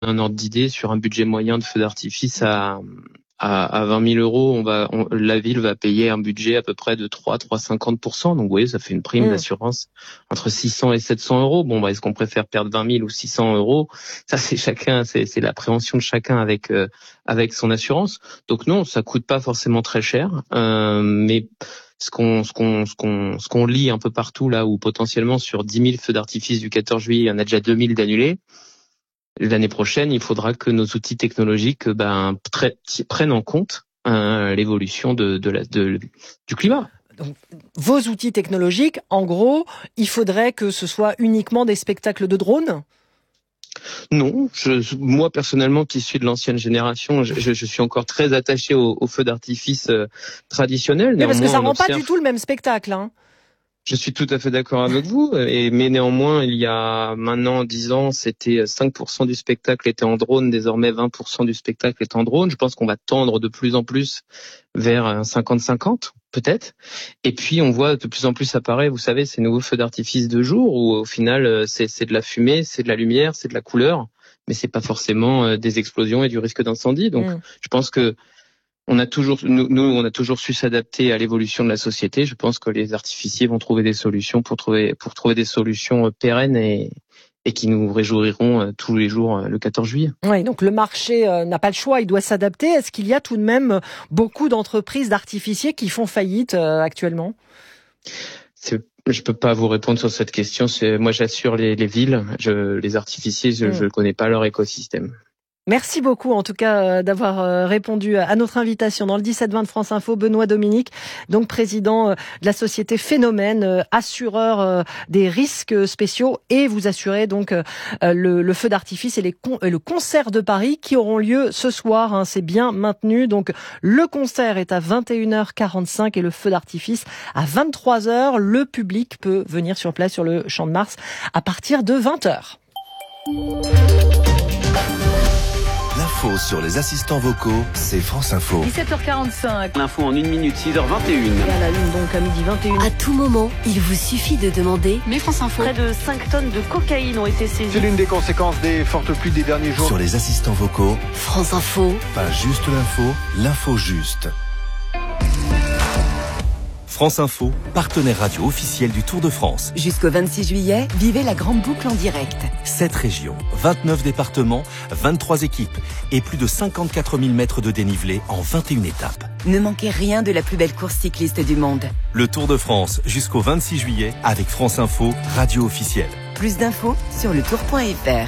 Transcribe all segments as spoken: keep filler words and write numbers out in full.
un ordre d'idée, sur un budget moyen de feu d'artifice à à, à vingt mille euros, on va, on, la ville va payer un budget à peu près de trois, trois virgule cinquante pour cent. Donc, vous voyez, ça fait une prime mmh. d'assurance entre six cents et sept cents euros. Bon, bah, est-ce qu'on préfère perdre vingt mille ou six cents euros? Ça, c'est chacun, c'est, c'est l'appréhension de chacun avec, euh, avec son assurance. Donc, non, ça coûte pas forcément très cher, euh, mais ce qu'on, ce qu'on, ce qu'on, ce qu'on lit un peu partout là, où potentiellement sur dix mille feux d'artifice du quatorze juillet, il y en a déjà deux mille d'annulés. L'année prochaine, il faudra que nos outils technologiques ben, tra- prennent en compte euh, l'évolution de, de la, de, du climat. Donc, vos outils technologiques, en gros, il faudrait que ce soit uniquement des spectacles de drones ? Non, je, moi personnellement, qui suis de l'ancienne génération, je, je, je suis encore très attaché aux au feux d'artifice euh, traditionnels. Mais parce que ça rend observe... pas du tout le même spectacle, hein. Je suis tout à fait d'accord avec vous, et, mais néanmoins, il y a maintenant dix ans, c'était cinq pour cent du spectacle était en drone, désormais vingt pour cent du spectacle est en drone. Je pense qu'on va tendre de plus en plus vers un cinquante cinquante, peut-être. Et puis, on voit de plus en plus apparaître, vous savez, ces nouveaux feux d'artifice de jour, où au final, c'est, c'est de la fumée, c'est de la lumière, c'est de la couleur, mais c'est pas forcément des explosions et du risque d'incendie. Donc, mmh. je pense que On a toujours, nous, nous, on a toujours su s'adapter à l'évolution de la société. Je pense que les artificiers vont trouver des solutions pour trouver, pour trouver des solutions pérennes et, et qui nous réjouiront tous les jours le quatorze juillet. Oui, donc le marché n'a pas le choix, il doit s'adapter. Est-ce qu'il y a tout de même beaucoup d'entreprises d'artificiers qui font faillite actuellement ? C'est Je peux pas vous répondre sur cette question. C'est, moi, j'assure les, les villes. Je, les artificiers, je, mmh. je connais pas leur écosystème. Merci beaucoup en tout cas d'avoir répondu à notre invitation dans le dix-sept vingt de France Info. Benoît Dominique, donc président de la société Phénomène, assureur des risques spéciaux, et vous assurez donc le, le feu d'artifice et les con, le concert de Paris qui auront lieu ce soir, hein, c'est bien maintenu. Donc le concert est à vingt et une heures quarante-cinq et le feu d'artifice à vingt-trois heures. Le public peut venir sur place sur le Champ de Mars à partir de vingt heures. L'info sur les assistants vocaux, c'est France Info. dix-sept heures quarante-cinq. L'info en une minute, six heures vingt et une. Et à la une donc à midi vingt et une. À tout moment, il vous suffit de demander. Mais France Info. Près de cinq tonnes de cocaïne ont été saisies. C'est l'une des conséquences des fortes pluies des derniers jours. Sur les assistants vocaux, France Info. Pas juste l'info, l'info juste. France Info, partenaire radio officiel du Tour de France. Jusqu'au vingt-six juillet, vivez la grande boucle en direct. sept régions, vingt-neuf départements, vingt-trois équipes et plus de cinquante-quatre mille mètres de dénivelé en vingt et une étapes. Ne manquez rien de la plus belle course cycliste du monde. Le Tour de France jusqu'au vingt-six juillet avec France Info, radio officielle. Plus d'infos sur le tour point f r.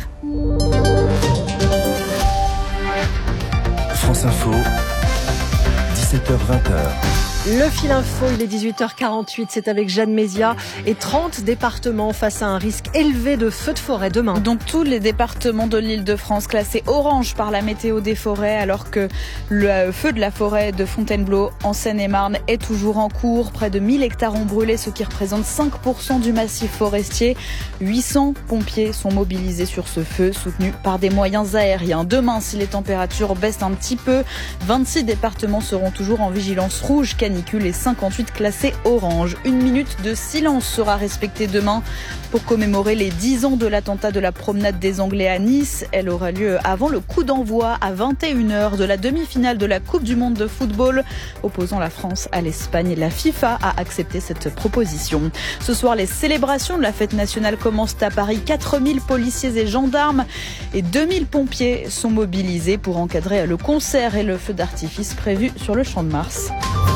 France Info, dix-sept heures vingt. Le fil info, il est dix-huit heures quarante-huit, c'est avec Jeanne Mézia et trente départements face à un risque élevé de feux de forêt demain. Donc tous les départements de l'Île-de-France classés orange par la météo des forêts, alors que le feu de la forêt de Fontainebleau en Seine-et-Marne est toujours en cours. Près de mille hectares ont brûlé, ce qui représente cinq pour cent du massif forestier. huit cents pompiers sont mobilisés sur ce feu, soutenus par des moyens aériens. Demain, si les températures baissent un petit peu, vingt-six départements seront toujours en vigilance rouge canicule et cinquante-huit classés orange. Une minute de silence sera respectée demain pour commémorer les dix ans de l'attentat de la promenade des Anglais à Nice. Elle aura lieu avant le coup d'envoi à vingt et une heures de la demi-finale de la Coupe du monde de football opposant la France à l'Espagne. La FIFA a accepté cette proposition. Ce soir, les célébrations de la fête nationale commencent à Paris. quatre mille policiers et gendarmes et deux mille pompiers sont mobilisés pour encadrer le concert et le feu d'artifice prévu sur le Champ de Mars.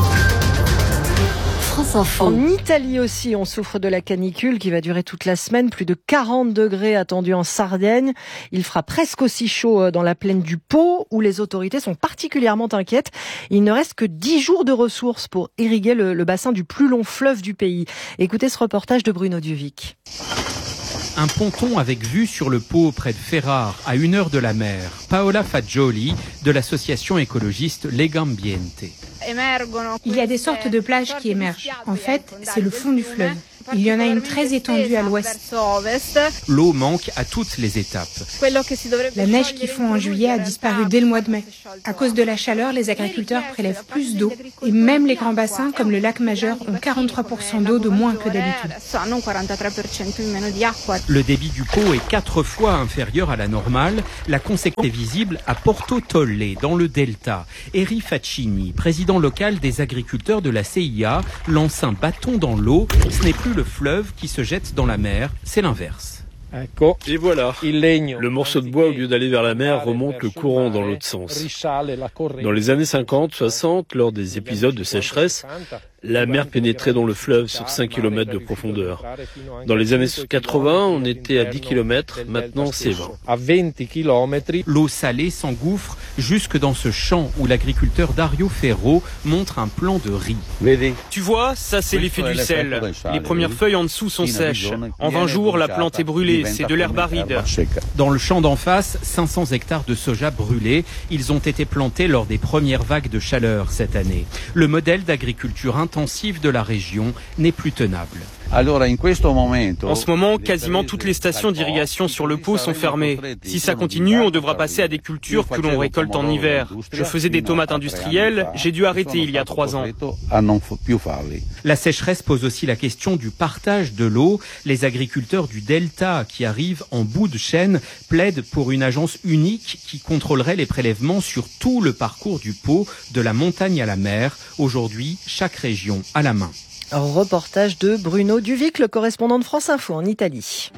En Italie aussi, on souffre de la canicule qui va durer toute la semaine. Plus de quarante degrés attendus en Sardaigne. Il fera presque aussi chaud dans la plaine du Pô, où les autorités sont particulièrement inquiètes. Il ne reste que dix jours de ressources pour irriguer le, le bassin du plus long fleuve du pays. Écoutez ce reportage de Bruno Duvic. Un ponton avec vue sur le Pô près de Ferrare, à une heure de la mer. Paola Fagioli, de l'association écologiste Legambiente. Il y a des sortes de plages qui émergent. En fait, c'est le fond du fleuve. Il y en a une très étendue à l'ouest. L'eau manque à toutes les étapes. La neige qui fond en juillet a disparu dès le mois de mai. À cause de la chaleur, les agriculteurs prélèvent plus d'eau et même les grands bassins comme le lac Majeur ont quarante-trois pour cent d'eau de moins que d'habitude. Le débit du Pô est quatre fois inférieur à la normale. La conséquence est visible à Porto Tolle, dans le Delta. Eri Faccini, président local des agriculteurs de la C I A, lance un bâton dans l'eau. Ce n'est plus le fleuve qui se jette dans la mer, c'est l'inverse. Et voilà, le morceau de bois, au lieu d'aller vers la mer, remonte le courant dans l'autre sens. Dans les années cinquante soixante, lors des épisodes de sécheresse, la mer pénétrait dans le fleuve sur cinq kilomètres de profondeur. Dans les années quatre-vingts, on était à dix kilomètres, maintenant c'est vingt. L'eau salée s'engouffre jusque dans ce champ où l'agriculteur Dario Ferro montre un plan de riz. Tu vois, ça c'est l'effet du sel. Les premières feuilles en dessous sont sèches. En vingt jours, la plante est brûlée, c'est de l'herbe aride. Dans le champ d'en face, cinq cents hectares de soja brûlés. Ils ont été plantés lors des premières vagues de chaleur cette année. Le modèle d'agriculture intensive de la région n'est plus tenable. En ce moment, quasiment toutes les stations d'irrigation sur le Pô sont fermées. Si ça continue, on devra passer à des cultures que l'on récolte en hiver. Je faisais des tomates industrielles, j'ai dû arrêter il y a trois ans. La sécheresse pose aussi la question du partage de l'eau. Les agriculteurs du Delta qui arrivent en bout de chaîne plaident pour une agence unique qui contrôlerait les prélèvements sur tout le parcours du Pô, de la montagne à la mer. Aujourd'hui, chaque région a la main. Reportage de Bruno Duvic, le correspondant de France Info en Italie.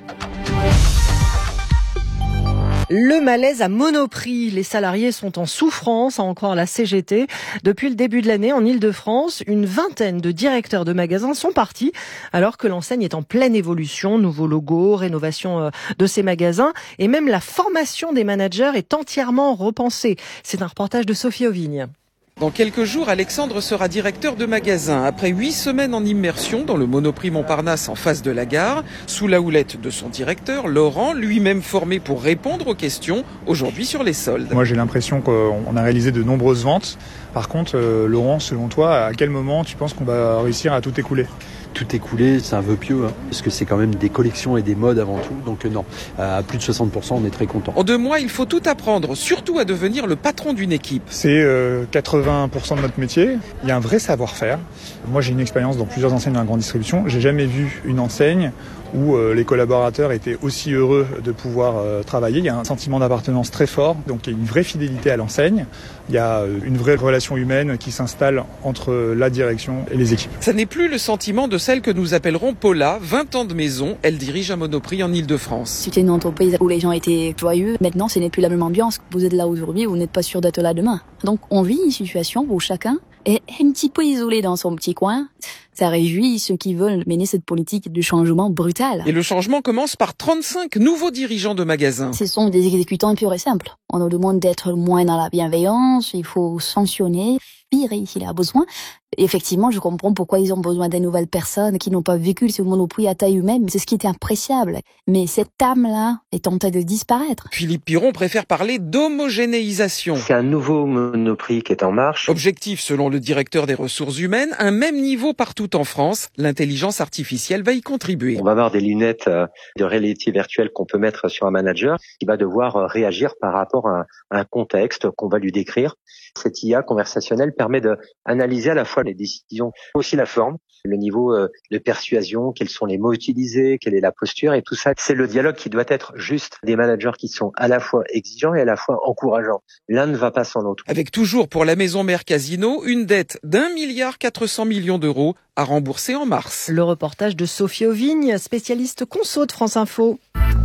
Le malaise à Monoprix. Les salariés sont en souffrance, à en croire la C G T. Depuis le début de l'année, en Île-de-France, une vingtaine de directeurs de magasins sont partis, alors que l'enseigne est en pleine évolution. Nouveau logo, rénovation de ses magasins, et même la formation des managers est entièrement repensée. C'est un reportage de Sophie Auvigne. Dans quelques jours, Alexandre sera directeur de magasin. Après huit semaines en immersion dans le Monoprix Montparnasse en face de la gare, sous la houlette de son directeur, Laurent, lui-même formé pour répondre aux questions, aujourd'hui sur les soldes. Moi, j'ai l'impression qu'on a réalisé de nombreuses ventes. Par contre, euh, Laurent, selon toi, à quel moment tu penses qu'on va réussir à tout écouler ? Tout écoulé, c'est un vœu pieux, hein, parce que c'est quand même des collections et des modes avant tout. Donc euh, non, à plus de soixante pour cent, on est très content. En deux mois, il faut tout apprendre, surtout à devenir le patron d'une équipe. C'est euh, quatre-vingts pour cent de notre métier. Il y a un vrai savoir-faire. Moi, j'ai une expérience dans plusieurs enseignes dans la grande distribution. J'ai jamais vu une enseigne où euh, les collaborateurs étaient aussi heureux de pouvoir euh, travailler. Il y a un sentiment d'appartenance très fort, donc il y a une vraie fidélité à l'enseigne. Il y a euh, une vraie relation humaine qui s'installe entre la direction et les équipes. Ça n'est plus le sentiment de celle que nous appellerons Paula, vingt ans de maison. Elle dirige un Monoprix en Île-de-France. C'était une entreprise où les gens étaient joyeux. Maintenant, ce n'est plus la même ambiance. Vous êtes là aujourd'hui, vous n'êtes pas sûr d'être là demain. Donc, on vit une situation où chacun est un petit peu isolé dans son petit coin. Ça réjouit ceux qui veulent mener cette politique de changement brutal. Et le changement commence par trente-cinq nouveaux dirigeants de magasins. Ce sont des exécutants purs et simples. On nous demande d'être moins dans la bienveillance, il faut sanctionner, virer s'il y a besoin. Effectivement, je comprends pourquoi ils ont besoin de nouvelles personnes qui n'ont pas vécu ce Monoprix à taille humaine. C'est ce qui était appréciable. Mais cette âme-là est en train de disparaître. Philippe Piron préfère parler d'homogénéisation. C'est un nouveau Monoprix qui est en marche. Objectif, selon le directeur des ressources humaines, un même niveau partout en France. L'intelligence artificielle va y contribuer. On va avoir des lunettes de réalité virtuelle qu'on peut mettre sur un manager qui va devoir réagir par rapport à un contexte qu'on va lui décrire. Cette I A conversationnelle permet d'analyser à la fois les décisions, aussi la forme, le niveau de persuasion, quels sont les mots utilisés, quelle est la posture et tout ça. C'est le dialogue qui doit être juste des managers qui sont à la fois exigeants et à la fois encourageants. L'un ne va pas sans l'autre. Avec toujours pour la maison mère Casino, une dette d'un milliard quatre cents millions d'euros à rembourser en mars. Le reportage de Sophie Auvigne, spécialiste conso de France Info.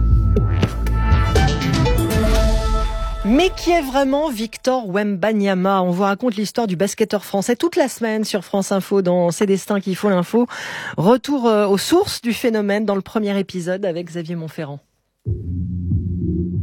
Mais qui est vraiment Victor Wembanyama ? On vous raconte l'histoire du basketteur français toute la semaine sur France Info dans C'est Destins qui font l'info. Retour aux sources du phénomène dans le premier épisode avec Xavier Montferrand. Je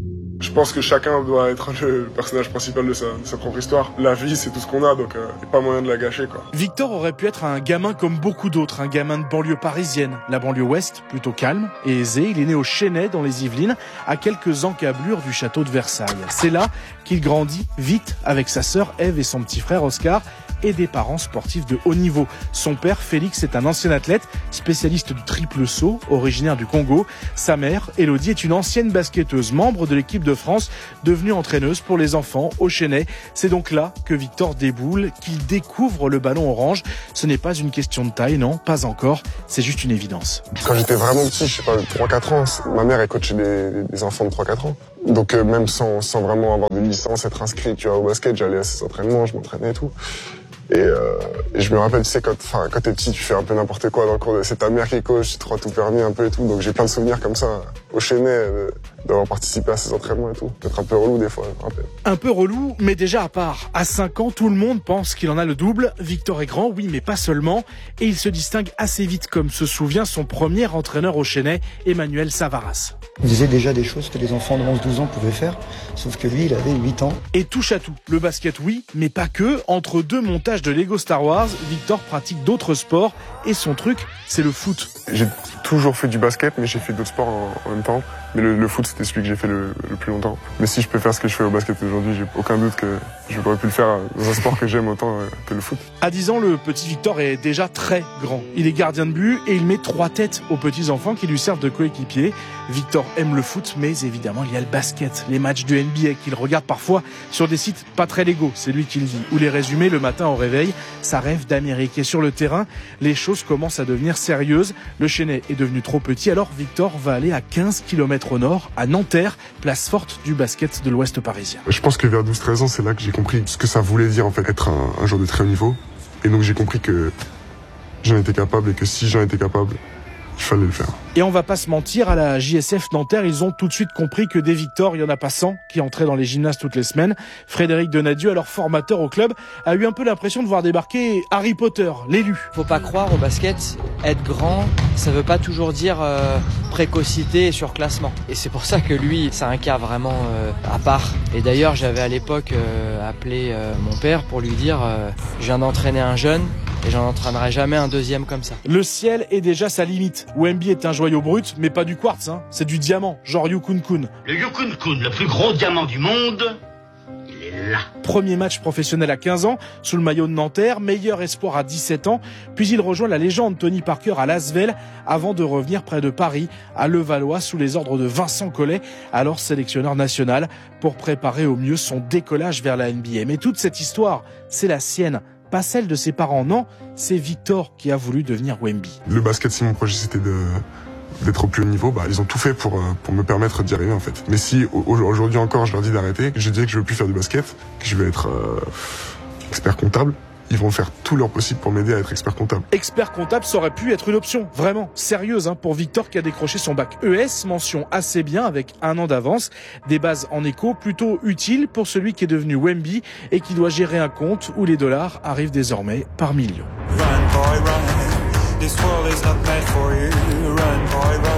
Je pense que chacun doit être le personnage principal de sa, de sa propre histoire. La vie, c'est tout ce qu'on a, donc il euh, n'y a pas moyen de la gâcher, quoi. Victor aurait pu être un gamin comme beaucoup d'autres, un gamin de banlieue parisienne. La banlieue ouest, plutôt calme et aisée. Il est né au Chesnay, dans les Yvelines, à quelques encablures du château de Versailles. C'est là qu'il grandit vite avec sa sœur Ève et son petit frère Oscar, et des parents sportifs de haut niveau. Son père, Félix, est un ancien athlète, spécialiste du triple saut, originaire du Congo. Sa mère, Élodie, est une ancienne basketteuse, membre de l'équipe de France, devenue entraîneuse pour les enfants au Chesnay. C'est donc là que Victor déboule, qu'il découvre le ballon orange. Ce n'est pas une question de taille, non, pas encore. C'est juste une évidence. Quand j'étais vraiment petit, je sais pas, trois quatre ans, ma mère, elle coachait des, des enfants de trois quatre ans. Donc euh, même sans, sans vraiment avoir de licence, être inscrit, tu vois, au basket, j'allais à ses entraînements, je m'entraînais et tout. Et, euh, et je me rappelle, tu sais, quand, enfin, quand t'es petit, tu fais un peu n'importe quoi dans le cours. C'est ta mère qui est coach, tu te crois tout permis un peu et tout. Donc j'ai plein de souvenirs comme ça, au Chesnay, euh, d'avoir participé à ces entraînements et tout. D'être un peu relou des fois, je me rappelle. Un peu relou, mais déjà à part. À cinq ans, tout le monde pense qu'il en a le double. Victor est grand, oui, mais pas seulement. Et il se distingue assez vite, comme se souvient son premier entraîneur au Chesnay, Emmanuel Savaras. Il disait déjà des choses que les enfants de onze douze ans pouvaient faire, sauf que lui, il avait huit ans. Et touche à tout. Le basket, oui, mais pas que. Entre deux montages de Lego Star Wars, Victor pratique d'autres sports et son truc, c'est le foot. J'ai toujours fait du basket, mais j'ai fait d'autres sports en, en même temps. Mais le, le foot, c'était celui que j'ai fait le, le plus longtemps. Mais si je peux faire ce que je fais au basket aujourd'hui, j'ai aucun doute que je pourrais plus le faire dans un sport que j'aime autant que le foot. À dix ans, le petit Victor est déjà très grand. Il est gardien de but et il met trois têtes aux petits enfants qui lui servent de coéquipiers. Victor aime le foot, mais évidemment, il y a le basket, les matchs du N B A qu'il regarde parfois sur des sites pas très légaux, c'est lui qui le dit, ou les résumés le matin au réveil. Ça rêve d'Amérique. Et sur le terrain, les choses commencent à devenir sérieuses. Le Chesnay est devenu trop petit, alors Victor va aller à quinze kilomètres au nord, à Nanterre, place forte du basket de l'Ouest parisien. Je pense que vers douze treize ans, c'est là que j'ai compris ce que ça voulait dire en fait être un, un joueur de très haut niveau. Et donc j'ai compris que j'en étais capable et que si j'en étais capable, il fallait le faire. Et on va pas se mentir, à la J S F Nanterre, ils ont tout de suite compris que des Victor, il y en a pas cent qui entraient dans les gymnases toutes les semaines. Frédéric Donadieu, alors formateur au club, a eu un peu l'impression de voir débarquer Harry Potter, l'élu. Faut pas croire au basket, être grand, ça veut pas toujours dire euh, précocité et surclassement. Et c'est pour ça que lui, c'est un cas vraiment euh, à part. Et d'ailleurs, j'avais à l'époque euh, appelé euh, mon père pour lui dire euh, je viens d'entraîner un jeune et j'en entraînerai jamais un deuxième comme ça. Le ciel est déjà sa limite. Wemby est un joyau brut, mais pas du quartz, hein. C'est du diamant, genre Yukun Kun. Le Yukun Kun, le plus gros diamant du monde, il est là. Premier match professionnel à quinze ans, sous le maillot de Nanterre, meilleur espoir à dix-sept ans, puis il rejoint la légende Tony Parker à Lasvel, avant de revenir près de Paris, à Levallois, sous les ordres de Vincent Collet, alors sélectionneur national, pour préparer au mieux son décollage vers la N B A. Mais toute cette histoire, c'est la sienne. Pas celle de ses parents, non, c'est Victor qui a voulu devenir Wemby. Le basket, si mon projet c'était de, d'être au plus haut niveau, bah, ils ont tout fait pour, pour me permettre d'y arriver en fait. Mais si aujourd'hui encore je leur dis d'arrêter, je dis que je veux plus faire du basket, que je veux être euh, expert comptable, ils vont faire tout leur possible pour m'aider à être expert comptable. Expert comptable, ça aurait pu être une option, vraiment, sérieuse hein, pour Victor qui a décroché son bac E S, mention assez bien avec un an d'avance, des bases en éco plutôt utiles pour celui qui est devenu Wemby et qui doit gérer un compte où les dollars arrivent désormais par millions. Run, boy, run. This world is not meant for you. Run, boy, run.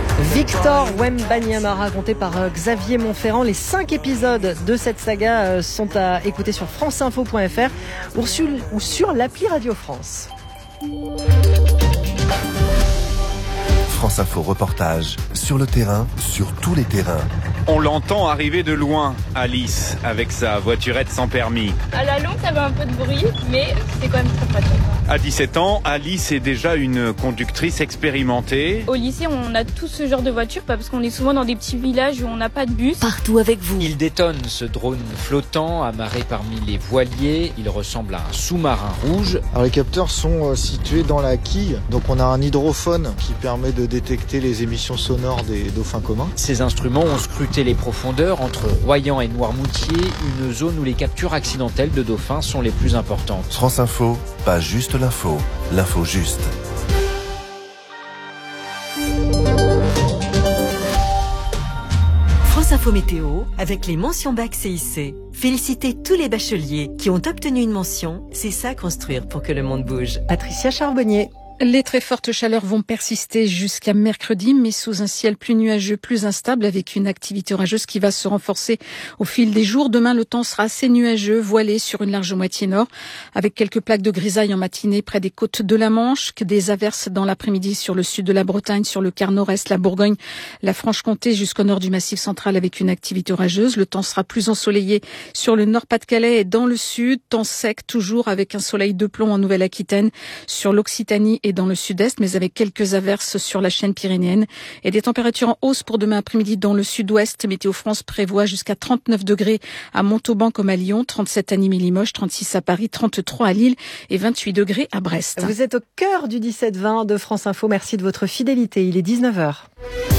Victor Wembanyama, raconté par Xavier Montferrand. Les cinq épisodes de cette saga sont à écouter sur franceinfo point fr ou sur, ou sur l'appli Radio France. France Info reportage sur le terrain, sur tous les terrains. On l'entend arriver de loin, Alice, avec sa voiturette sans permis. À la longue, ça avait un peu de bruit, mais c'est quand même très pratique. À dix-sept ans, Alice est déjà une conductrice expérimentée. Au lycée, on a tout ce genre de voiture, parce qu'on est souvent dans des petits villages où on n'a pas de bus. Partout avec vous. Il détonne ce drone flottant, amarré parmi les voiliers. Il ressemble à un sous-marin rouge. Alors les capteurs sont situés dans la quille, donc on a un hydrophone qui permet de détecter les émissions sonores des dauphins communs. Ces instruments ont scruté les profondeurs entre Royan et Noirmoutier, une zone où les captures accidentelles de dauphins sont les plus importantes. France Info, pas juste l'info, l'info juste. France Info Météo, avec les mentions bac C I C. Félicitez tous les bacheliers qui ont obtenu une mention. C'est ça construire pour que le monde bouge. Patricia Charbonnier. Les très fortes chaleurs vont persister jusqu'à mercredi, mais sous un ciel plus nuageux, plus instable, avec une activité orageuse qui va se renforcer au fil des jours. Demain, le temps sera assez nuageux, voilé sur une large moitié nord, avec quelques plaques de grisaille en matinée près des côtes de la Manche, que des averses dans l'après-midi sur le sud de la Bretagne, sur le quart nord-est, la Bourgogne, la Franche-Comté, jusqu'au nord du Massif central, avec une activité orageuse. Le temps sera plus ensoleillé sur le nord-Pas-de-Calais et dans le sud, temps sec toujours avec un soleil de plomb en Nouvelle-Aquitaine, sur l'Occitanie et dans le sud-est, mais avec quelques averses sur la chaîne pyrénéenne et des températures en hausse pour demain après-midi dans le sud-ouest. Météo France prévoit jusqu'à trente-neuf degrés à Montauban comme à Lyon, trente-sept à Nîmes et Limoges, trente-six à Paris, trente-trois à Lille et vingt-huit degrés à Brest. Vous êtes au cœur du dix-sept vingt de France Info. Merci de votre fidélité. Il est dix-neuf heures.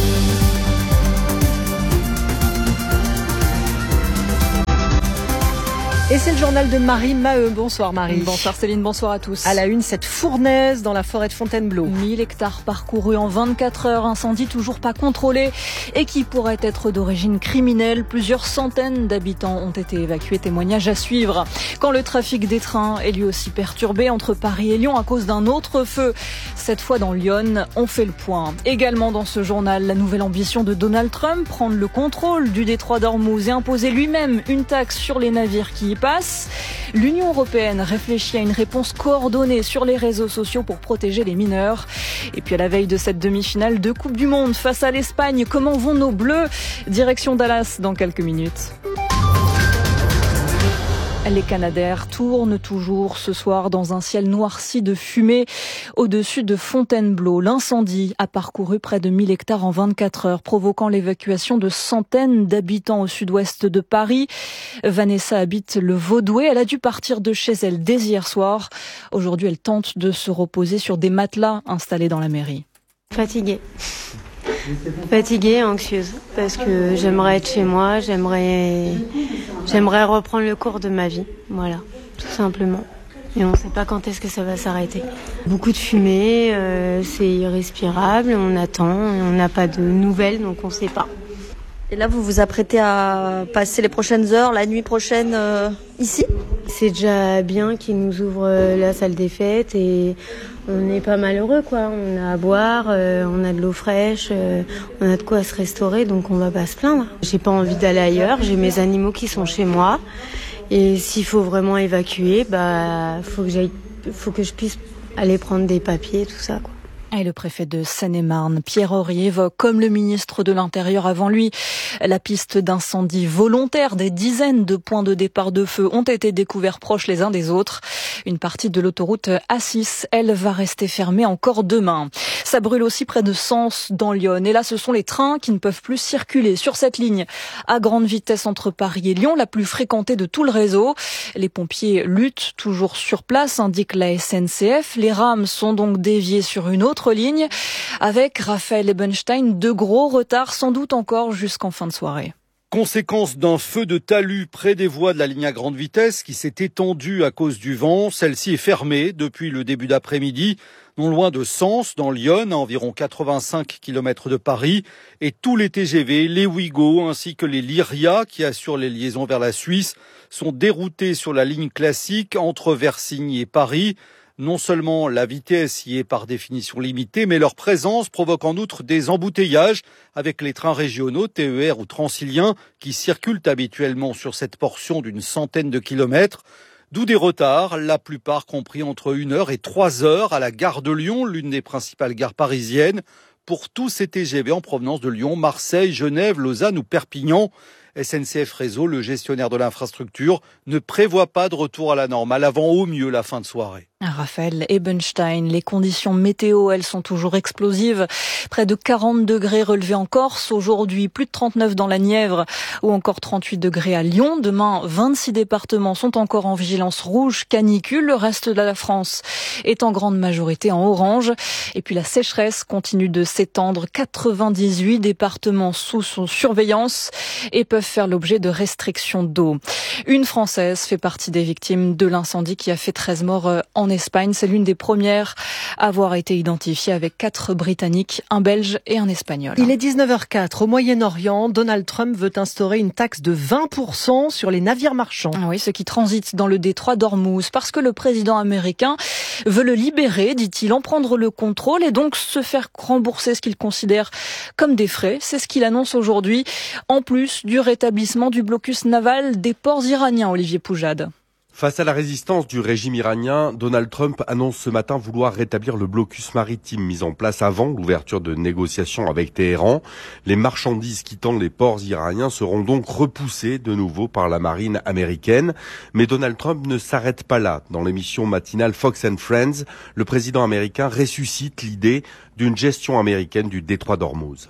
Et c'est le journal de Marie Maheu. Bonsoir Marie. Bonsoir Céline, bonsoir à tous. À la une, cette fournaise dans la forêt de Fontainebleau. mille hectares parcourus en vingt-quatre heures, incendie toujours pas contrôlé et qui pourrait être d'origine criminelle. Plusieurs centaines d'habitants ont été évacués, témoignage à suivre. Quand le trafic des trains est lui aussi perturbé entre Paris et Lyon à cause d'un autre feu, cette fois dans Lyon, on fait le point. Également dans ce journal, la nouvelle ambition de Donald Trump, prendre le contrôle du détroit d'Ormuz et imposer lui-même une taxe sur les navires qui y passe. L'Union européenne réfléchit à une réponse coordonnée sur les réseaux sociaux pour protéger les mineurs. Et puis à la veille de cette demi-finale de Coupe du Monde face à l'Espagne, comment vont nos Bleus? Direction Dallas dans quelques minutes. Les Canadaires tournent toujours ce soir dans un ciel noirci de fumée au-dessus de Fontainebleau. L'incendie a parcouru près de mille hectares en vingt-quatre heures, provoquant l'évacuation de centaines d'habitants au sud-ouest de Paris. Vanessa habite le Vaudoué. Elle a dû partir de chez elle dès hier soir. Aujourd'hui, elle tente de se reposer sur des matelas installés dans la mairie. Fatiguée. Fatiguée, anxieuse, parce que j'aimerais être chez moi, j'aimerais, j'aimerais reprendre le cours de ma vie, voilà, tout simplement. Et on ne sait pas quand est-ce que ça va s'arrêter. Beaucoup de fumée, euh, c'est irrespirable, on attend, on n'a pas de nouvelles, donc on ne sait pas. Et là, vous vous apprêtez à passer les prochaines heures, la nuit prochaine, euh, ici ? C'est déjà bien qu'ils nous ouvrent la salle des fêtes et on n'est pas malheureux, quoi. On a à boire, euh, on a de l'eau fraîche, euh, on a de quoi se restaurer, donc on va pas se plaindre. J'ai pas envie d'aller ailleurs, j'ai mes animaux qui sont chez moi. Et s'il faut vraiment évacuer, bah, faut que j'aille, faut que je puisse aller prendre des papiers, tout ça, quoi. Et le préfet de Seine-et-Marne, Pierre Horry, évoque, comme le ministre de l'Intérieur avant lui, la piste d'incendie volontaire. Des dizaines de points de départ de feu ont été découverts proches les uns des autres. Une partie de l'autoroute A six, elle, va rester fermée encore demain. Ça brûle aussi près de Sens, dans Lyon. Et là, ce sont les trains qui ne peuvent plus circuler sur cette ligne à grande vitesse entre Paris et Lyon, la plus fréquentée de tout le réseau. Les pompiers luttent toujours sur place, indique la S N C F. Les rames sont donc déviées sur une autre ligne, avec Raphaël Ebenstein, de gros retards, sans doute encore jusqu'en fin de soirée. Conséquence d'un feu de talus près des voies de la ligne à grande vitesse qui s'est étendue à cause du vent. Celle-ci est fermée depuis le début d'après-midi, non loin de Sens, dans l'Yonne, à environ quatre-vingt-cinq kilomètres de Paris. Et tous les T G V, les Ouigo ainsi que les Lyria qui assurent les liaisons vers la Suisse sont déroutés sur la ligne classique entre Versigny et Paris. Non seulement la vitesse y est par définition limitée, mais leur présence provoque en outre des embouteillages avec les trains régionaux, T E R ou Transiliens, qui circulent habituellement sur cette portion d'une centaine de kilomètres. D'où des retards, la plupart compris entre une heure et trois heures à la gare de Lyon, l'une des principales gares parisiennes, pour tous ces T G V en provenance de Lyon, Marseille, Genève, Lausanne ou Perpignan. S N C F Réseau, le gestionnaire de l'infrastructure, ne prévoit pas de retour à la normale avant au mieux la fin de soirée. Raphaël Ebenstein, les conditions météo, elles sont toujours explosives. Près de quarante degrés relevés en Corse aujourd'hui, plus de trente-neuf dans la Nièvre ou encore trente-huit degrés à Lyon. Demain, vingt-six départements sont encore en vigilance rouge, canicule. Le reste de la France est en grande majorité en orange. Et puis la sécheresse continue de s'étendre. quatre-vingt-dix-huit départements sous son surveillance et peuvent faire l'objet de restrictions d'eau. Une Française fait partie des victimes de l'incendie qui a fait treize morts en Espagne. C'est l'une des premières à avoir été identifiée avec quatre Britanniques, un Belge et un Espagnol. Il est dix-neuf heures quatre. Au Moyen-Orient, Donald Trump veut instaurer une taxe de vingt pour cent sur les navires marchands. Ah oui, ceux qui transitent dans le détroit d'Ormuz, parce que le président américain veut le libérer, dit-il, en prendre le contrôle et donc se faire rembourser ce qu'il considère comme des frais. C'est ce qu'il annonce aujourd'hui, en plus du rétablissement du blocus naval des ports iraniens, Olivier Poujade. Face à la résistance du régime iranien, Donald Trump annonce ce matin vouloir rétablir le blocus maritime mis en place avant l'ouverture de négociations avec Téhéran. Les marchandises quittant les ports iraniens seront donc repoussées de nouveau par la marine américaine. Mais Donald Trump ne s'arrête pas là. Dans l'émission matinale Fox and Friends, le président américain ressuscite l'idée d'une gestion américaine du détroit d'Ormuz.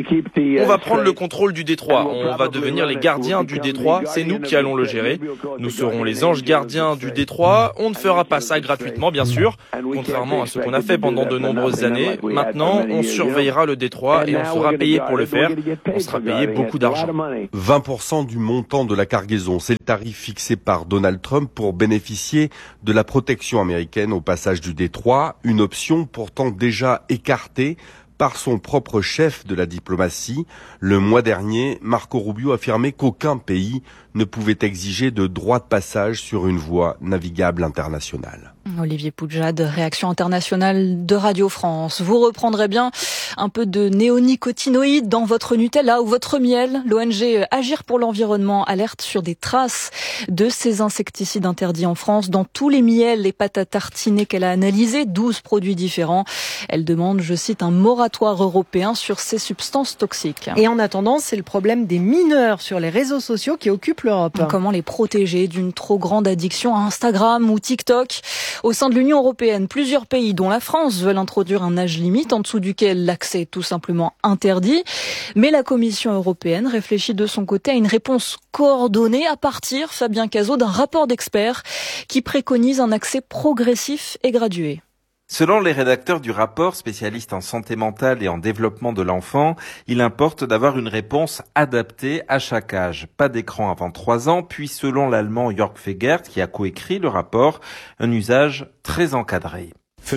On va prendre le contrôle du détroit. On va devenir les gardiens du détroit. C'est nous qui allons le gérer. Nous serons les anges gardiens du détroit. On ne fera pas ça gratuitement, bien sûr, contrairement à ce qu'on a fait pendant de nombreuses années. Maintenant, on surveillera le détroit et on sera payé pour le faire. On sera payé beaucoup d'argent. vingt pour cent du montant de la cargaison, c'est le tarif fixé par Donald Trump pour bénéficier de la protection américaine au passage du détroit, une option pourtant déjà écartée par son propre chef de la diplomatie. Le mois dernier, Marco Rubio affirmait qu'aucun pays ne pouvait exiger de droit de passage sur une voie navigable internationale. Olivier Poujade, réaction internationale de Radio France. Vous reprendrez bien un peu de néonicotinoïdes dans votre Nutella ou votre miel. L'O N G Agir pour l'environnement alerte sur des traces de ces insecticides interdits en France dans tous les miels et pâtes à tartiner qu'elle a analysés, douze produits différents. Elle demande, je cite, un moratoire européen sur ces substances toxiques. Et en attendant, c'est le problème des mineurs sur les réseaux sociaux qui occupent l'Europe. Comment les protéger d'une trop grande addiction à Instagram ou TikTok ? Au sein de l'Union européenne, plusieurs pays, dont la France, veulent introduire un âge limite en dessous duquel l'accès est tout simplement interdit. Mais la Commission européenne réfléchit de son côté à une réponse coordonnée à partir, Fabien Cazot, d'un rapport d'experts qui préconise un accès progressif et gradué. Selon les rédacteurs du rapport, spécialistes en santé mentale et en développement de l'enfant, il importe d'avoir une réponse adaptée à chaque âge. Pas d'écran avant trois ans, puis selon l'allemand Jörg Fegert, qui a coécrit le rapport, un usage très encadré.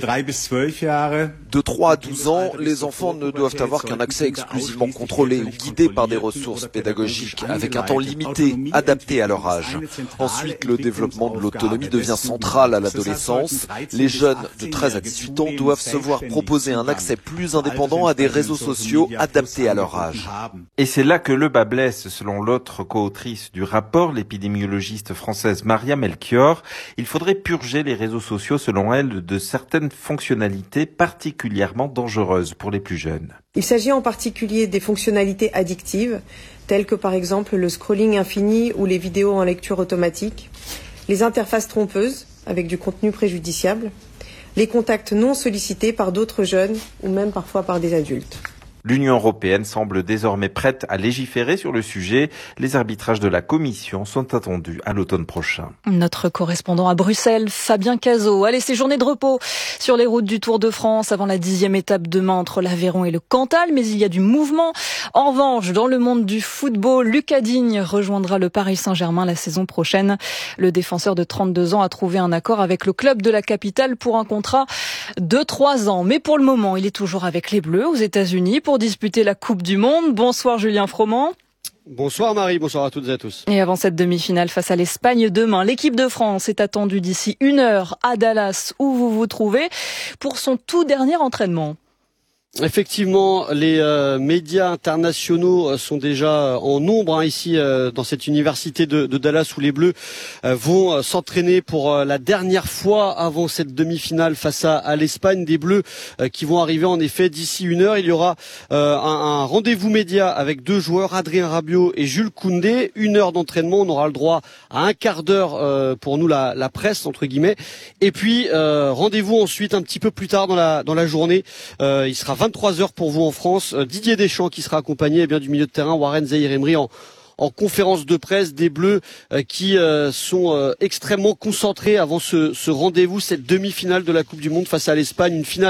De trois à douze ans, les enfants ne doivent avoir qu'un accès exclusivement contrôlé ou guidé par des ressources pédagogiques, avec un temps limité, adapté à leur âge. Ensuite, le développement de l'autonomie devient central à l'adolescence. Les jeunes de treize à dix-huit ans doivent se voir proposer un accès plus indépendant à des réseaux sociaux adaptés à leur âge. Et c'est là que le bas blesse, selon l'autre co-autrice du rapport, l'épidémiologiste française Maria Melchior. Il faudrait purger les réseaux sociaux, selon elle, de certaines fonctionnalités particulièrement dangereuses pour les plus jeunes. Il s'agit en particulier des fonctionnalités addictives, telles que par exemple le scrolling infini ou les vidéos en lecture automatique, les interfaces trompeuses avec du contenu préjudiciable, les contacts non sollicités par d'autres jeunes ou même parfois par des adultes. L'Union européenne semble désormais prête à légiférer sur le sujet. Les arbitrages de la Commission sont attendus à l'automne prochain. Notre correspondant à Bruxelles, Fabien Cazot. Allez, c'est journée de repos sur les routes du Tour de France avant la dixième étape demain entre l'Aveyron et le Cantal. Mais il y a du mouvement. En revanche, dans le monde du football, Lucas Digne rejoindra le Paris Saint-Germain la saison prochaine. Le défenseur de trente-deux ans a trouvé un accord avec le club de la capitale pour un contrat de trois ans. Mais pour le moment, il est toujours avec les Bleus aux États-Unis pour disputer la Coupe du Monde. Bonsoir Julien Froment. Bonsoir Marie, bonsoir à toutes et à tous. Et avant cette demi-finale face à l'Espagne demain, l'équipe de France est attendue d'ici une heure à Dallas où vous vous trouvez pour son tout dernier entraînement. Effectivement, les euh, médias internationaux sont déjà en nombre hein, ici euh, dans cette université de, de Dallas où les Bleus euh, vont euh, s'entraîner pour euh, la dernière fois avant cette demi-finale face à, à l'Espagne. Des Bleus euh, qui vont arriver en effet d'ici une heure. Il y aura euh, un, un rendez-vous média avec deux joueurs, Adrien Rabiot et Jules Koundé. Une heure d'entraînement, on aura le droit à un quart d'heure euh, pour nous la, la presse entre guillemets. Et puis euh, rendez-vous ensuite un petit peu plus tard dans la dans la journée. Euh, il sera vingt-trois heures pour vous en France. Didier Deschamps qui sera accompagné eh bien, du milieu de terrain Warren Zaïre-Emery en, en conférence de presse. Des Bleus euh, qui euh, sont euh, extrêmement concentrés avant ce, ce rendez-vous, cette demi-finale de la Coupe du Monde face à l'Espagne. Une finale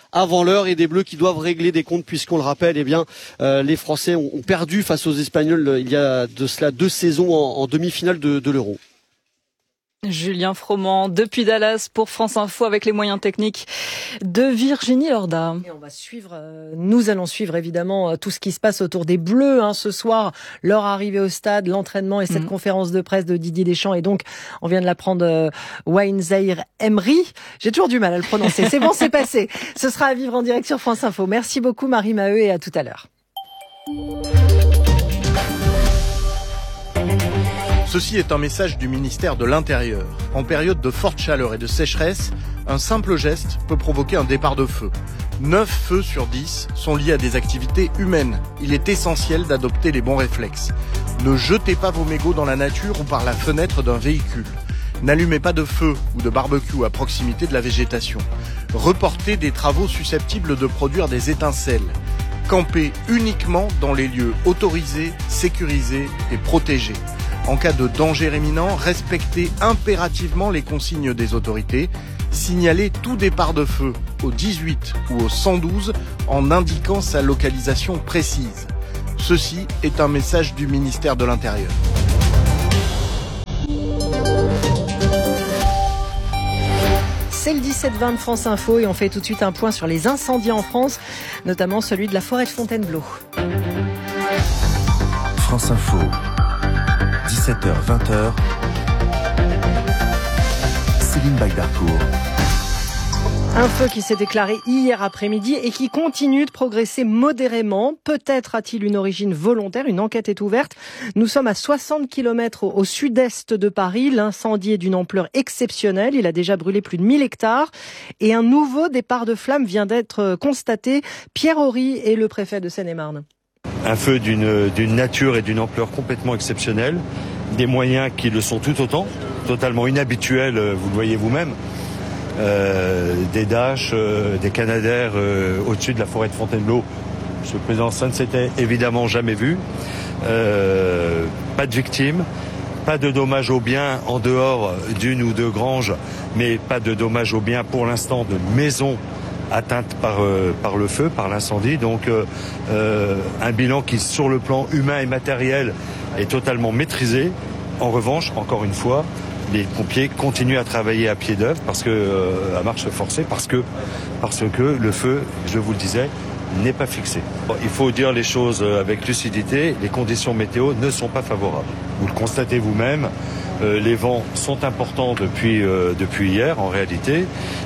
avant l'heure et des Bleus qui doivent régler des comptes puisqu'on le rappelle, eh bien, euh, les Français ont, ont perdu face aux Espagnols euh, il y a de cela deux saisons en, en demi-finale de, de l'Euro. Julien Froment depuis Dallas pour France Info avec les moyens techniques de Virginie Lorda. Et on va suivre, euh, nous allons suivre évidemment euh, tout ce qui se passe autour des Bleus hein, ce soir, leur arrivée au stade, l'entraînement et cette mmh. conférence de presse de Didier Deschamps. Et donc, on vient de l'apprendre, euh, Wayne Zaïre Emery. J'ai toujours du mal à le prononcer. C'est bon, c'est passé. Ce sera à vivre en direct sur France Info. Merci beaucoup Marie Maheu et à tout à l'heure. Ceci est un message du ministère de l'Intérieur. En période de forte chaleur et de sécheresse, un simple geste peut provoquer un départ de feu. neuf feux sur dix sont liés à des activités humaines. Il est essentiel d'adopter les bons réflexes. Ne jetez pas vos mégots dans la nature ou par la fenêtre d'un véhicule. N'allumez pas de feu ou de barbecue à proximité de la végétation. Reportez des travaux susceptibles de produire des étincelles. Campez uniquement dans les lieux autorisés, sécurisés et protégés. En cas de danger imminent, respectez impérativement les consignes des autorités. Signalez tout départ de feu au dix-huit ou au cent douze en indiquant sa localisation précise. Ceci est un message du ministère de l'Intérieur. C'est le dix-sept vingt de France Info et on fait tout de suite un point sur les incendies en France, notamment celui de la forêt de Fontainebleau. France Info. dix-sept heures vingt. Céline Bagdarcourt. Un feu qui s'est déclaré hier après-midi et qui continue de progresser modérément. Peut-être a-t-il une origine volontaire. Une enquête est ouverte. Nous sommes à soixante kilomètres au sud-est de Paris. L'incendie est d'une ampleur exceptionnelle. Il a déjà brûlé plus de mille hectares. Et un nouveau départ de flammes vient d'être constaté. Pierre Horry est le préfet de Seine-et-Marne. Un feu d'une, d'une nature et d'une ampleur complètement exceptionnelle. Des moyens qui le sont tout autant. Totalement inhabituels, vous le voyez vous-même. Euh, des Dash, euh, des Canadair euh, au-dessus de la forêt de Fontainebleau. Monsieur le Président, ça ne s'était évidemment jamais vu. Euh, pas de victimes, pas de dommages aux biens en dehors d'une ou deux granges, mais pas de dommages aux biens pour l'instant de maisons atteintes par, euh, par le feu, par l'incendie. Donc euh, euh, un bilan qui, sur le plan humain et matériel, est totalement maîtrisé. En revanche, encore une fois, les pompiers continuent à travailler à pied d'œuvre parce que euh, à marche forcée parce que parce que le feu, je vous le disais, n'est pas fixé. Il faut dire les choses avec lucidité. Les conditions météo ne sont pas favorables. Vous le constatez vous-même. Euh, les vents sont importants depuis euh, depuis hier en réalité.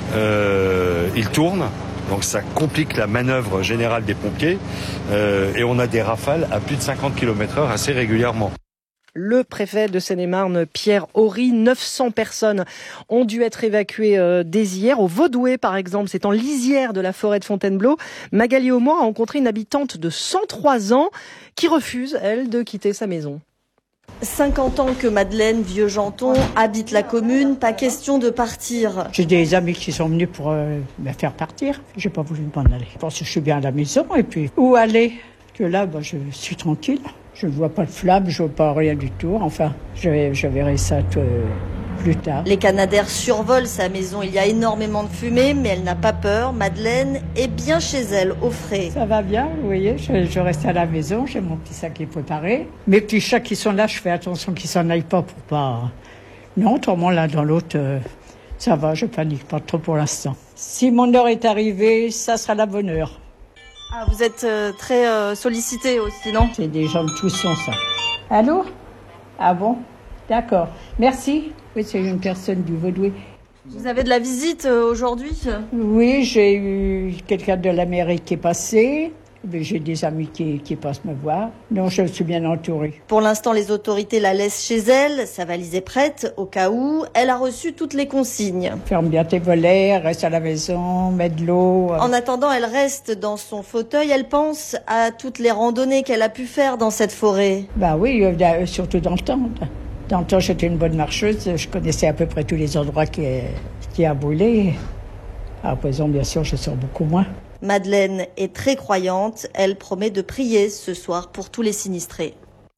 Euh, ils tournent. Donc ça complique la manœuvre générale des pompiers euh, et on a des rafales à plus de cinquante kilomètres heure assez régulièrement. Le préfet de Seine-et-Marne, Pierre Horry, neuf cents personnes ont dû être évacuées euh, dès hier. Au Vaudoué, par exemple, c'est en lisière de la forêt de Fontainebleau. Magali Aumont a rencontré une habitante de cent trois ans qui refuse, elle, de quitter sa maison. cinquante ans que Madeleine Vieux-Janton habite la commune, pas question de partir. J'ai des amis qui sont venus pour euh, me faire partir. J'ai pas voulu m'en aller. Parce que je suis bien à la maison et puis où aller? Que là, bah, je suis tranquille. Je ne vois pas de flamme, je ne vois pas rien du tout. Enfin, je, je verrai ça tout, euh, plus tard. Les Canadair survolent sa maison. Il y a énormément de fumée, mais elle n'a pas peur. Madeleine est bien chez elle, au frais. Ça va bien, vous voyez. Je, je reste à la maison, j'ai mon petit sac qui est préparé. Mes petits chats qui sont là, je fais attention qu'ils s'en aillent pas pour pas... Non, autrement, l'un dans l'autre, euh, ça va, je panique pas trop pour l'instant. Si mon heure est arrivée, ça sera la bonne heure. Ah, vous êtes euh, très euh, sollicité aussi, non? C'est des gens de tous sens, ça. Allô? Ah bon? D'accord. Merci. Oui, c'est une personne du Vaudoué. Vous avez de la visite euh, aujourd'hui? Oui, j'ai eu quelqu'un de l'Amérique qui est passé. J'ai des amis qui, qui passent me voir. Donc, je suis bien entourée. Pour l'instant, les autorités la laissent chez elle. Sa valise est prête, au cas où. Elle a reçu toutes les consignes. Ferme bien tes volets, reste à la maison, mets de l'eau. En attendant, elle reste dans son fauteuil. Elle pense à toutes les randonnées qu'elle a pu faire dans cette forêt. Bah oui, euh, surtout dans le temps. Dans le temps, j'étais une bonne marcheuse. Je connaissais à peu près tous les endroits qui, qui a brûlé. À présent, bien sûr, je sors beaucoup moins. Madeleine est très croyante. Elle promet de prier ce soir pour tous les sinistrés.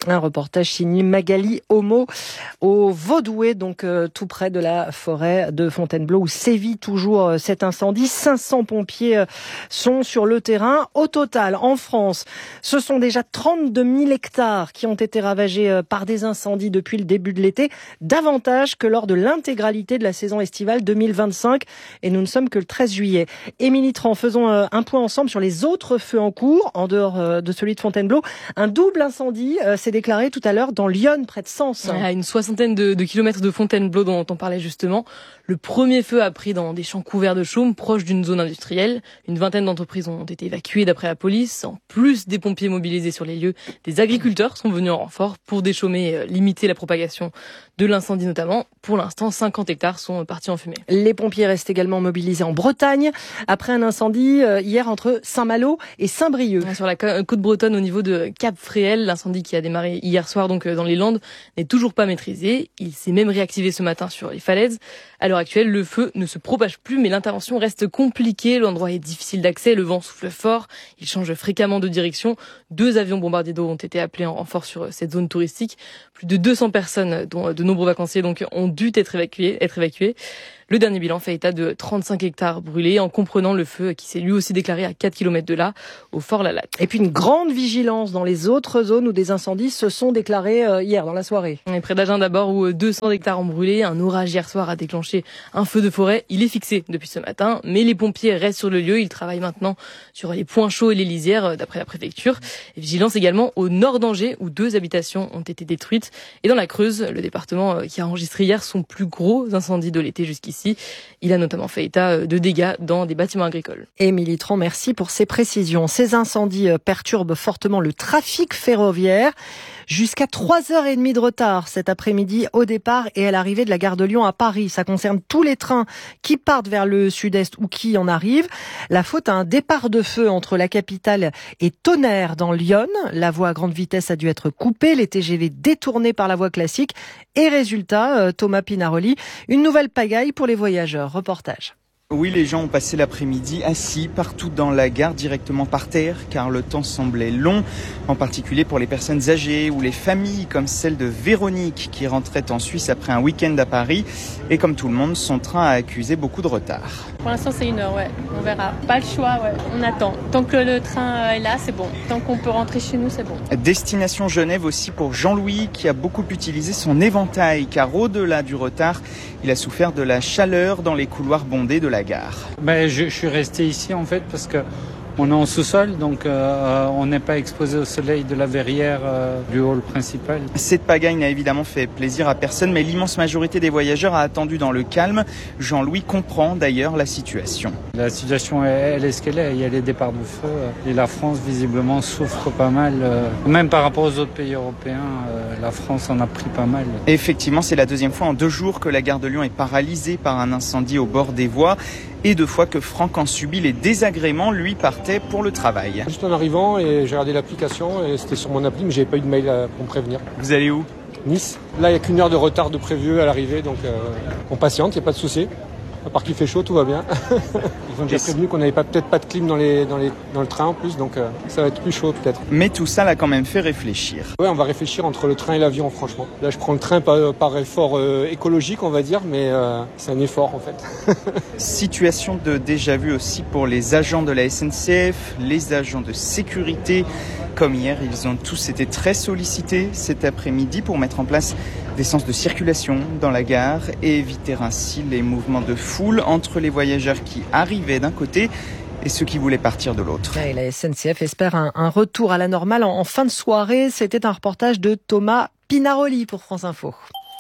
Un reportage signé Magali Homo au Vaudoué, donc euh, tout près de la forêt de Fontainebleau où sévit toujours euh, cet incendie. cinq cents pompiers euh, sont sur le terrain. Au total, en France, ce sont déjà trente-deux mille hectares qui ont été ravagés euh, par des incendies depuis le début de l'été, davantage que lors de l'intégralité de la saison estivale deux mille vingt-cinq. Et nous ne sommes que le treize juillet. Émilie Tran, faisons euh, un point ensemble sur les autres feux en cours, en dehors euh, de celui de Fontainebleau. Un double incendie euh, s'est déclaré tout à l'heure dans Lyon, près de Sens. À une soixantaine de, de kilomètres de Fontainebleau dont on parlait justement. Le premier feu a pris dans des champs couverts de chaume, proche d'une zone industrielle. Une vingtaine d'entreprises ont été évacuées d'après la police. En plus des pompiers mobilisés sur les lieux, des agriculteurs sont venus en renfort pour déchaumer et limiter la propagation de l'incendie notamment. Pour l'instant, cinquante hectares sont partis en fumée. Les pompiers restent également mobilisés en Bretagne après un incendie hier entre Saint-Malo et Saint-Brieuc. Sur la côte bretonne au niveau de Cap-Fréhel, l'incendie qui a démarré hier soir donc dans les Landes n'est toujours pas maîtrisé. Il s'est même réactivé ce matin sur les falaises. À l'heure actuelle, le feu ne se propage plus, mais l'intervention reste compliquée. L'endroit est difficile d'accès, le vent souffle fort, il change fréquemment de direction. Deux avions bombardiers d'eau ont été appelés en renfort sur cette zone touristique. Plus de deux cents personnes, dont de nombreux vacanciers, donc, ont dû être évacuées. Être évacuées. Le dernier bilan fait état de trente-cinq hectares brûlés, en comprenant le feu qui s'est lui aussi déclaré à quatre kilomètres de là, au Fort Lalatte. Et puis une grande vigilance dans les autres zones où des incendies se sont déclarés euh, hier dans la soirée. Et près d'Agen d'abord, où deux cents hectares ont brûlé. Un orage hier soir a déclenché un feu de forêt. Il est fixé depuis ce matin, mais les pompiers restent sur le lieu. Ils travaillent maintenant sur les points chauds et les lisières, d'après la préfecture. Et vigilance également au nord d'Angers, où deux habitations ont été détruites. Et dans la Creuse, le département qui a enregistré hier son plus gros incendie de l'été jusqu'ici. Il a notamment fait état de dégâts dans des bâtiments agricoles. Émilie Tran, merci pour ces précisions. Ces incendies perturbent fortement le trafic ferroviaire. Jusqu'à trois heures trente de retard cet après-midi au départ et à l'arrivée de la gare de Lyon à Paris. Ça concerne tous les trains qui partent vers le sud-est ou qui en arrivent. La faute à un départ de feu entre la capitale et Tonnerre dans Lyon. La voie à grande vitesse a dû être coupée, les T G V détournés par la voie classique. Et résultat, Thomas Pinaroli, une nouvelle pagaille pour les voyageurs. Reportage. Oui, les gens ont passé l'après-midi assis partout dans la gare, directement par terre, car le temps semblait long, en particulier pour les personnes âgées ou les familles, comme celle de Véronique, qui rentrait en Suisse après un week-end à Paris. Et comme tout le monde, son train a accusé beaucoup de retard. Pour l'instant, c'est une heure, ouais. On verra. Pas le choix, ouais. On attend. Tant que le train est là, c'est bon. Tant qu'on peut rentrer chez nous, c'est bon. Destination Genève aussi pour Jean-Louis, qui a beaucoup utilisé son éventail, car au-delà du retard, il a souffert de la chaleur dans les couloirs bondés de la gare. Ben, je, je suis resté ici en fait parce que on est en sous-sol, donc euh, on n'est pas exposé au soleil de la verrière euh, du hall principal. Cette pagaille n'a évidemment fait plaisir à personne, mais l'immense majorité des voyageurs a attendu dans le calme. Jean-Louis comprend d'ailleurs la situation. La situation, elle est ce qu'elle est. Il y a les départs de feu et la France visiblement souffre pas mal. Euh, même par rapport aux autres pays européens, euh, la France en a pris pas mal. Effectivement, c'est la deuxième fois en deux jours que la gare de Lyon est paralysée par un incendie au bord des voies. Et deux fois que Franck en subit les désagréments, lui partait pour le travail. Juste en arrivant, et j'ai regardé l'application et c'était sur mon appli, mais j'avais pas eu de mail pour me prévenir. Vous allez où ? Nice. Là, il n'y a qu'une heure de retard de prévu à l'arrivée, donc euh, on patiente, il n'y a pas de souci. À part qu'il fait chaud, tout va bien. Ils ont déjà prévenu qu'on n'avait pas, peut-être pas de clim dans, les, dans, les, dans le train en plus, donc euh, ça va être plus chaud peut-être. Mais tout ça l'a quand même fait réfléchir. Ouais, on va réfléchir entre le train et l'avion, franchement. Là, je prends le train par, par effort euh, écologique, on va dire, mais euh, c'est un effort en fait. Situation de déjà-vu aussi pour les agents de la S N C F, les agents de sécurité. Comme hier, ils ont tous été très sollicités cet après-midi pour mettre en place des sens de circulation dans la gare et éviter ainsi les mouvements de foule entre les voyageurs qui arrivaient d'un côté et ceux qui voulaient partir de l'autre. Et la S N C F espère un, un retour à la normale en, en fin de soirée. C'était un reportage de Thomas Pinaroli pour France Info.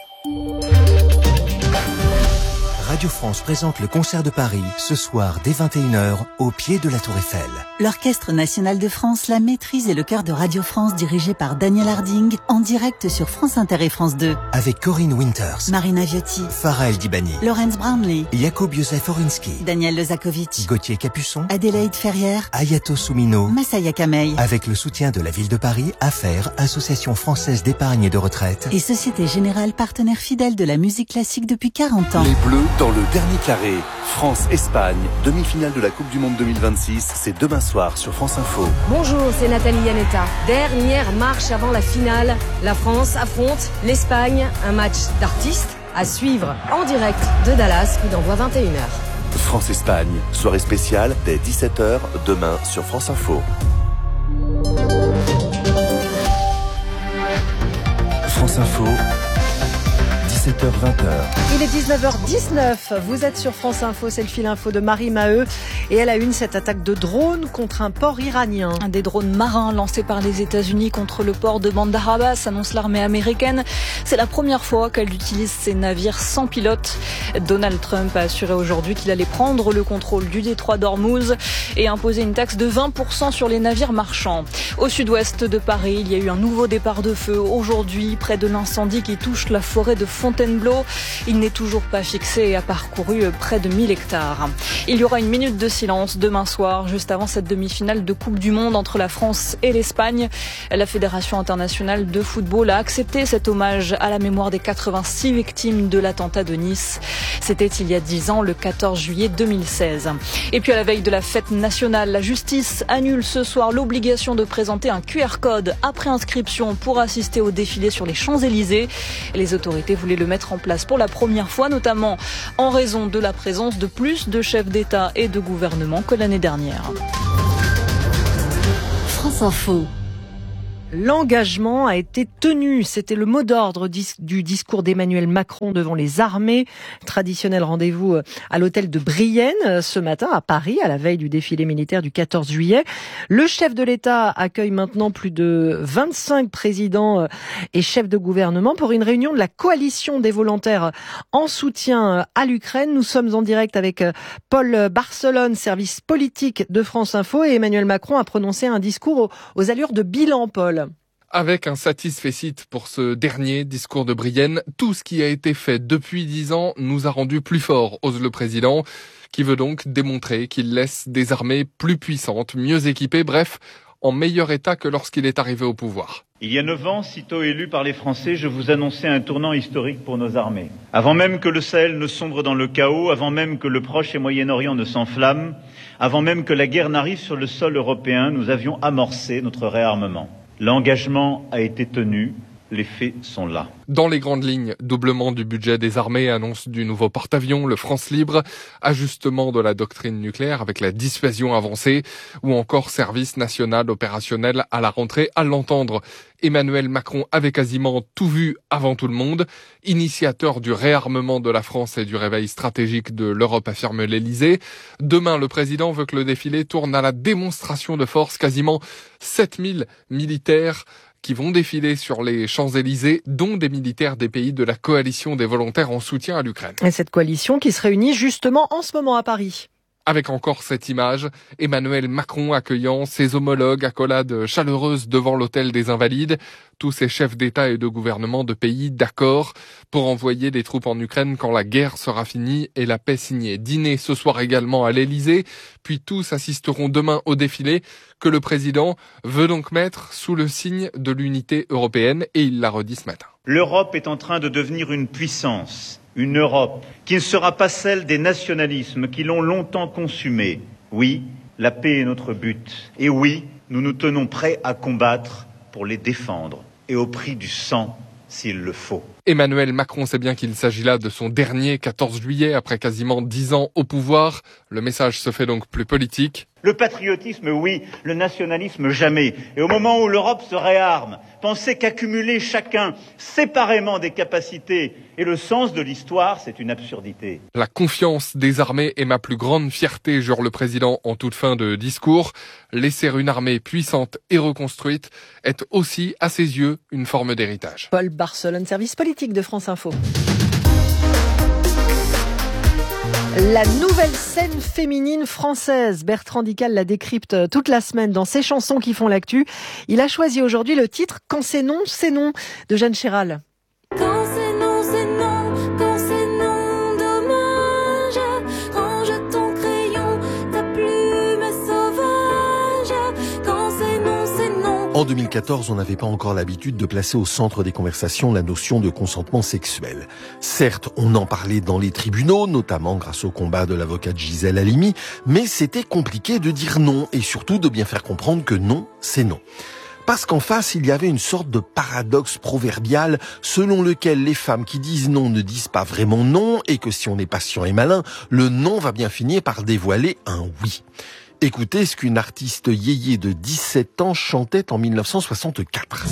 Radio France présente le concert de Paris ce soir dès vingt et une heures au pied de la Tour Eiffel. L'Orchestre National de France, la maîtrise et le chœur de Radio France dirigé par Daniel Harding en direct sur France Inter et France deux. Avec Corinne Winters, Marina Viotti, Farah El Dibani, Laurence Brownlee, Jacob Joseph Orinsky, Daniel Lezakovic, Gauthier Capuçon, Adélaïde Ferrière, Ayato Soumino, Massaya Kamei. Avec le soutien de la ville de Paris, Affaires, Association française d'épargne et de retraite et Société Générale, partenaire fidèle de la musique classique depuis quarante ans. Les Bleus Dans le dernier carré, France-Espagne, demi-finale de la Coupe du Monde deux mille vingt-six, c'est demain soir sur France Info. Bonjour, c'est Nathalie Yanetta. Dernière marche avant la finale. La France affronte l'Espagne, un match d'artistes à suivre en direct de Dallas, coup d'envoi vingt et une heures. France-Espagne, soirée spéciale dès dix-sept heures, demain sur France Info. France Info, dix-sept heures vingt. Il est dix-neuf heures dix-neuf, vous êtes sur France Info, c'est le fil info de Marie Maheu et elle a une cette attaque de drone contre un port iranien. Des drones marins lancés par les États-Unis contre le port de Bandar Abbas, annonce l'armée américaine. C'est la première fois qu'elle utilise ces navires sans pilote. Donald Trump a assuré aujourd'hui qu'il allait prendre le contrôle du détroit d'Ormuz et imposer une taxe de vingt pour cent sur les navires marchands. Au sud-ouest de Paris, il y a eu un nouveau départ de feu aujourd'hui près de l'incendie qui touche la forêt de Fontainebleau. Il n'est toujours pas fixé et a parcouru près de mille hectares. Il y aura une minute de silence demain soir, juste avant cette demi-finale de Coupe du Monde entre la France et l'Espagne. La Fédération internationale de football a accepté cet hommage à la mémoire des quatre-vingt-six victimes de l'attentat de Nice. C'était il y a dix ans, le quatorze juillet deux mille seize. Et puis à la veille de la fête nationale, la justice annule ce soir l'obligation de présenter un Q R code après inscription pour assister au défilé sur les Champs-Élysées. Les autorités voulaient le mettre en place pour la première fois, notamment en raison de la présence de plus de chefs d'État et de gouvernement que l'année dernière. France Info. L'engagement a été tenu. C'était le mot d'ordre du discours d'Emmanuel Macron devant les armées. Traditionnel rendez-vous à l'hôtel de Brienne ce matin à Paris, à la veille du défilé militaire du quatorze juillet. Le chef de l'État accueille maintenant plus de vingt-cinq présidents et chefs de gouvernement pour une réunion de la coalition des volontaires en soutien à l'Ukraine. Nous sommes en direct avec Paul Barcelone, service politique de France Info, et Emmanuel Macron a prononcé un discours aux allures de bilan, Paul. Avec un satisfecit pour ce dernier discours de Brienne, tout ce qui a été fait depuis dix ans nous a rendus plus forts, ose le président, qui veut donc démontrer qu'il laisse des armées plus puissantes, mieux équipées, bref, en meilleur état que lorsqu'il est arrivé au pouvoir. Il y a neuf ans, sitôt élu par les Français, je vous annonçais un tournant historique pour nos armées. Avant même que le Sahel ne sombre dans le chaos, avant même que le Proche et Moyen-Orient ne s'enflamment, avant même que la guerre n'arrive sur le sol européen, nous avions amorcé notre réarmement. L'engagement a été tenu, les faits sont là. Dans les grandes lignes, doublement du budget des armées, annonce du nouveau porte-avions, le France Libre, ajustement de la doctrine nucléaire avec la dissuasion avancée, ou encore service national opérationnel à la rentrée. À l'entendre, Emmanuel Macron avait quasiment tout vu avant tout le monde. Initiateur du réarmement de la France et du réveil stratégique de l'Europe, affirme l'Élysée. Demain, le président veut que le défilé tourne à la démonstration de force. Quasiment sept mille militaires qui vont défiler sur les Champs-Élysées, dont des militaires des pays de la coalition des volontaires en soutien à l'Ukraine. Et cette coalition qui se réunit justement en ce moment à Paris. Avec encore cette image, Emmanuel Macron accueillant ses homologues, accolades chaleureuses devant l'hôtel des Invalides, tous ces chefs d'État et de gouvernement de pays d'accord pour envoyer des troupes en Ukraine quand la guerre sera finie et la paix signée. Dîner ce soir également à l'Élysée, puis tous assisteront demain au défilé que le président veut donc mettre sous le signe de l'unité européenne, et il l'a redit ce matin. L'Europe est en train de devenir une puissance. Une Europe qui ne sera pas celle des nationalismes qui l'ont longtemps consumée. Oui, la paix est notre but. Et oui, nous nous tenons prêts à combattre pour les défendre, et au prix du sang, s'il le faut. Emmanuel Macron sait bien qu'il s'agit là de son dernier quatorze juillet, après quasiment dix ans au pouvoir. Le message se fait donc plus politique. Le patriotisme, oui, le nationalisme, jamais. Et au moment où l'Europe se réarme, penser qu'accumuler chacun séparément des capacités et le sens de l'histoire, c'est une absurdité. La confiance des armées est ma plus grande fierté, jure le président en toute fin de discours. Laisser une armée puissante et reconstruite est aussi, à ses yeux, une forme d'héritage. Paul Barcelone, service politique de France Info. La nouvelle scène féminine française, Bertrand Dical la décrypte toute la semaine dans ses chansons qui font l'actu. Il a choisi aujourd'hui le titre « Quand c'est non, c'est non » de Jeanne Chéral. Quand c'est non, c'est non, quand c'est non, dommage. Range ton crayon, ta plume est sauvage. Quand c'est non, c'est non, En deux mille quatorze, on n'avait pas encore l'habitude de placer au centre des conversations la notion de consentement sexuel. Certes, on en parlait dans les tribunaux, notamment grâce au combat de l'avocate Gisèle Halimi, mais c'était compliqué de dire non et surtout de bien faire comprendre que non, c'est non. Parce qu'en face, il y avait une sorte de paradoxe proverbial selon lequel les femmes qui disent non ne disent pas vraiment non et que si on est patient et malin, le non va bien finir par dévoiler un oui. Écoutez ce qu'une artiste yéyé de dix-sept ans chantait en mille neuf cent soixante-quatre.